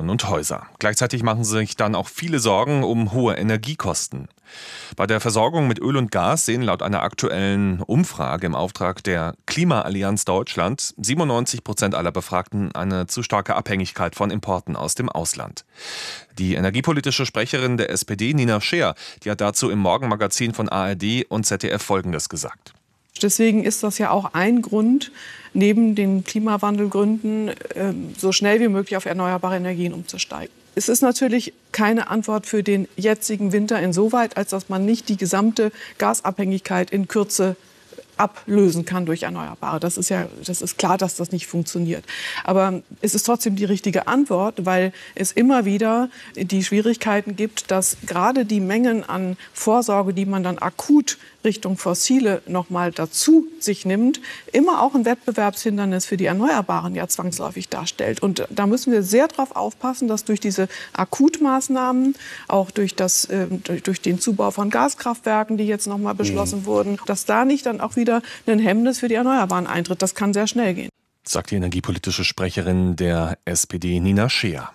Wohnungen und Häuser. Gleichzeitig machen sich dann auch viele Sorgen um hohe Energiekosten. Bei der Versorgung mit Öl und Gas sehen laut einer aktuellen Umfrage im Auftrag der Klimaallianz Deutschland 97% aller Befragten eine zu starke Abhängigkeit von Importen aus dem Ausland. Die energiepolitische Sprecherin der SPD, Nina Scheer, die hat dazu im Morgenmagazin von ARD und ZDF Folgendes gesagt. Deswegen ist das ja auch ein Grund, neben den Klimawandelgründen, so schnell wie möglich auf erneuerbare Energien umzusteigen. Es ist natürlich keine Antwort für den jetzigen Winter insoweit, als dass man nicht die gesamte Gasabhängigkeit in Kürze ablösen kann durch Erneuerbare. Das ist klar, dass das nicht funktioniert. Aber es ist trotzdem die richtige Antwort, weil es immer wieder die Schwierigkeiten gibt, dass gerade die Mengen an Vorsorge, die man dann akut Richtung Fossile noch mal dazu sich nimmt, immer auch ein Wettbewerbshindernis für die Erneuerbaren ja zwangsläufig darstellt. Und da müssen wir sehr darauf aufpassen, dass durch diese Akutmaßnahmen, auch durch den Zubau von Gaskraftwerken, die jetzt noch mal beschlossen wurden, dass da nicht dann auch wieder ein Hemmnis für die Erneuerbaren eintritt. Das kann sehr schnell gehen. Sagt die energiepolitische Sprecherin der SPD, Nina Scheer.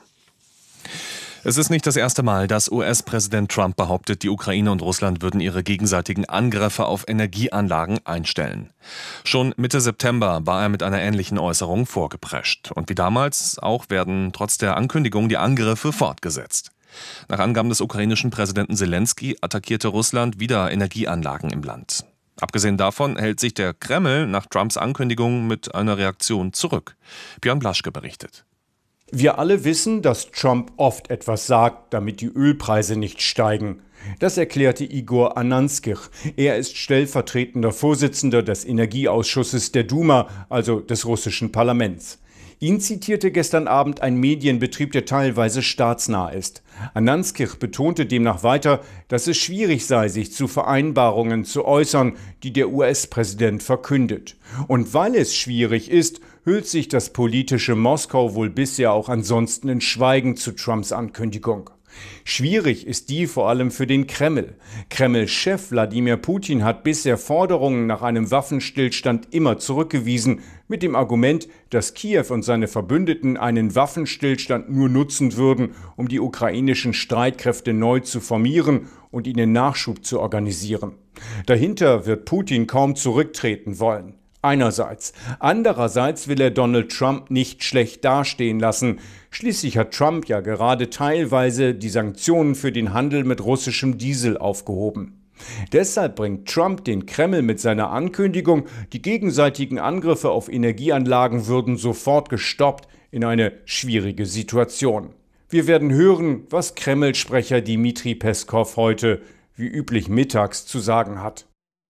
Es ist nicht das erste Mal, dass US-Präsident Trump behauptet, die Ukraine und Russland würden ihre gegenseitigen Angriffe auf Energieanlagen einstellen. Schon Mitte September war er mit einer ähnlichen Äußerung vorgeprescht. Und wie damals auch werden trotz der Ankündigung die Angriffe fortgesetzt. Nach Angaben des ukrainischen Präsidenten Selenskyj attackierte Russland wieder Energieanlagen im Land. Abgesehen davon hält sich der Kreml nach Trumps Ankündigung mit einer Reaktion zurück. Björn Blaschke berichtet. Wir alle wissen, dass Trump oft etwas sagt, damit die Ölpreise nicht steigen. Das erklärte Igor Ananskij. Er ist stellvertretender Vorsitzender des Energieausschusses der Duma, also des russischen Parlaments. Ihn zitierte gestern Abend ein Medienbetrieb, der teilweise staatsnah ist. Ananskij betonte demnach weiter, dass es schwierig sei, sich zu Vereinbarungen zu äußern, die der US-Präsident verkündet. Und weil es schwierig ist, hüllt sich das politische Moskau wohl bisher auch ansonsten in Schweigen zu Trumps Ankündigung. Schwierig ist die vor allem für den Kreml. Kreml-Chef Wladimir Putin hat bisher Forderungen nach einem Waffenstillstand immer zurückgewiesen, mit dem Argument, dass Kiew und seine Verbündeten einen Waffenstillstand nur nutzen würden, um die ukrainischen Streitkräfte neu zu formieren und ihnen Nachschub zu organisieren. Dahinter wird Putin kaum zurücktreten wollen. Einerseits. Andererseits will er Donald Trump nicht schlecht dastehen lassen. Schließlich hat Trump ja gerade teilweise die Sanktionen für den Handel mit russischem Diesel aufgehoben. Deshalb bringt Trump den Kreml mit seiner Ankündigung, die gegenseitigen Angriffe auf Energieanlagen würden sofort gestoppt, in eine schwierige Situation. Wir werden hören, was Kreml-Sprecher Dmitri Peskov heute, wie üblich mittags, zu sagen hat.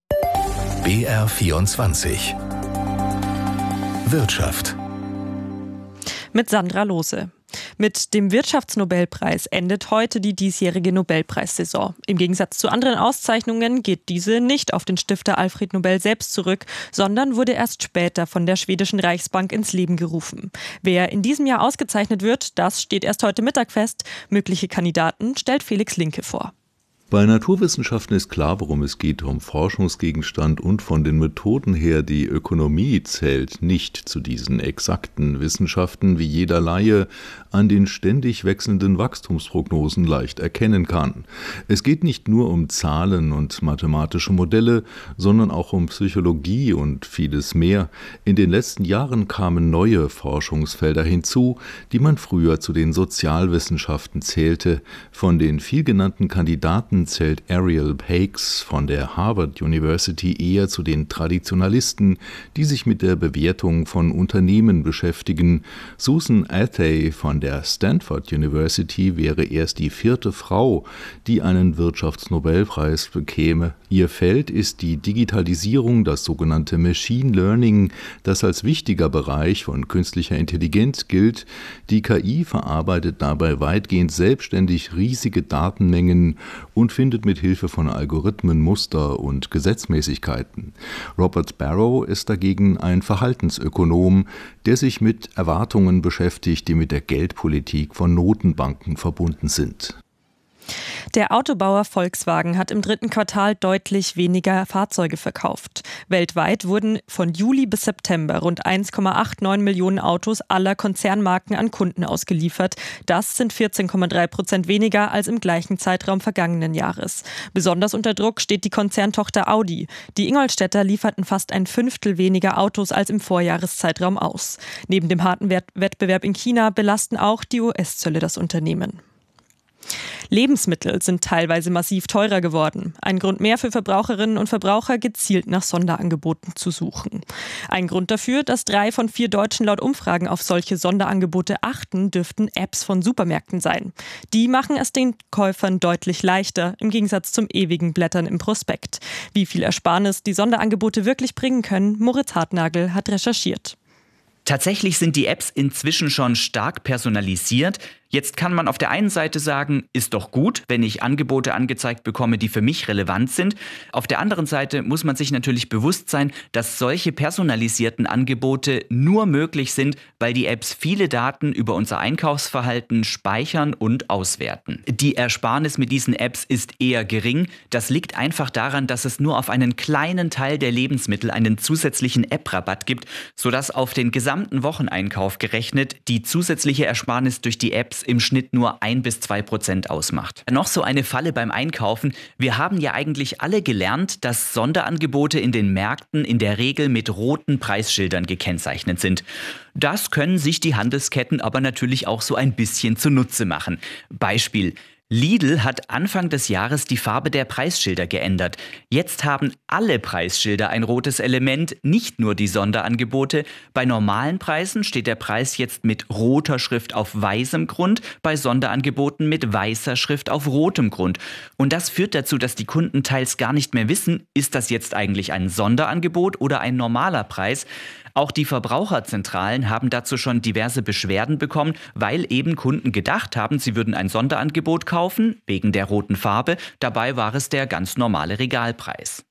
BR24 Wirtschaft mit Sandra Lohse. Mit dem Wirtschaftsnobelpreis endet heute die diesjährige Nobelpreissaison. Im Gegensatz zu anderen Auszeichnungen geht diese nicht auf den Stifter Alfred Nobel selbst zurück, sondern wurde erst später von der schwedischen Reichsbank ins Leben gerufen. Wer in diesem Jahr ausgezeichnet wird, das steht erst heute Mittag fest. Mögliche Kandidaten stellt Felix Linke vor. Bei Naturwissenschaften ist klar, worum es geht, um Forschungsgegenstand und von den Methoden her. Die Ökonomie zählt nicht zu diesen exakten Wissenschaften, wie jeder Laie an den ständig wechselnden Wachstumsprognosen leicht erkennen kann. Es geht nicht nur um Zahlen und mathematische Modelle, sondern auch um Psychologie und vieles mehr. In den letzten Jahren kamen neue Forschungsfelder hinzu, die man früher zu den Sozialwissenschaften zählte. Von den vielgenannten Kandidaten zählt Ariel Hakes von der Harvard University eher zu den Traditionalisten, die sich mit der Bewertung von Unternehmen beschäftigen. Susan Athey von der Stanford University wäre erst die 4. Frau, die einen Wirtschaftsnobelpreis bekäme. Ihr Feld ist die Digitalisierung, das sogenannte Machine Learning, das als wichtiger Bereich von künstlicher Intelligenz gilt. Die KI verarbeitet dabei weitgehend selbstständig riesige Datenmengen und findet mit Hilfe von Algorithmen Muster und Gesetzmäßigkeiten. Robert Barrow ist dagegen ein Verhaltensökonom, der sich mit Erwartungen beschäftigt, die mit der Geldpolitik von Notenbanken verbunden sind. Der Autobauer Volkswagen hat im 3. Quartal deutlich weniger Fahrzeuge verkauft. Weltweit wurden von Juli bis September rund 1,89 Millionen Autos aller Konzernmarken an Kunden ausgeliefert. Das sind 14,3% weniger als im gleichen Zeitraum vergangenen Jahres. Besonders unter Druck steht die Konzerntochter Audi. Die Ingolstädter lieferten fast ein Fünftel weniger Autos als im Vorjahreszeitraum aus. Neben dem harten Wettbewerb in China belasten auch die US-Zölle das Unternehmen. Lebensmittel sind teilweise massiv teurer geworden. Ein Grund mehr für Verbraucherinnen und Verbraucher, gezielt nach Sonderangeboten zu suchen. Ein Grund dafür, dass 3 von 4 Deutschen laut Umfragen auf solche Sonderangebote achten, dürften Apps von Supermärkten sein. Die machen es den Käufern deutlich leichter, im Gegensatz zum ewigen Blättern im Prospekt. Wie viel Ersparnis die Sonderangebote wirklich bringen können, Moritz Hartnagel hat recherchiert. Tatsächlich sind die Apps inzwischen schon stark personalisiert. Jetzt kann man auf der einen Seite sagen, ist doch gut, wenn ich Angebote angezeigt bekomme, die für mich relevant sind. Auf der anderen Seite muss man sich natürlich bewusst sein, dass solche personalisierten Angebote nur möglich sind, weil die Apps viele Daten über unser Einkaufsverhalten speichern und auswerten. Die Ersparnis mit diesen Apps ist eher gering. Das liegt einfach daran, dass es nur auf einen kleinen Teil der Lebensmittel einen zusätzlichen App-Rabatt gibt, sodass auf den gesamten Wocheneinkauf gerechnet die zusätzliche Ersparnis durch die Apps im Schnitt nur 1-2% ausmacht. Noch so eine Falle beim Einkaufen. Wir haben ja eigentlich alle gelernt, dass Sonderangebote in den Märkten in der Regel mit roten Preisschildern gekennzeichnet sind. Das können sich die Handelsketten aber natürlich auch so ein bisschen zunutze machen. Beispiel: Lidl hat Anfang des Jahres die Farbe der Preisschilder geändert. Jetzt haben alle Preisschilder ein rotes Element, nicht nur die Sonderangebote. Bei normalen Preisen steht der Preis jetzt mit roter Schrift auf weißem Grund, bei Sonderangeboten mit weißer Schrift auf rotem Grund. Und das führt dazu, dass die Kunden teils gar nicht mehr wissen, ist das jetzt eigentlich ein Sonderangebot oder ein normaler Preis? Auch die Verbraucherzentralen haben dazu schon diverse Beschwerden bekommen, weil eben Kunden gedacht haben, sie würden ein Sonderangebot kaufen, wegen der roten Farbe. Dabei war es der ganz normale Regalpreis.